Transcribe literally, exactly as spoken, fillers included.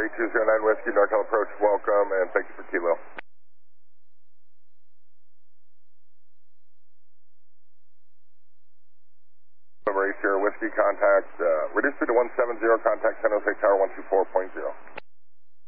three two zero nine Whiskey, Nortel approach, welcome, and thank you for Kilo. Number eight zero Whiskey, contact, uh, reduce speed to one seven zero, contact San Jose Tower one two four point zero.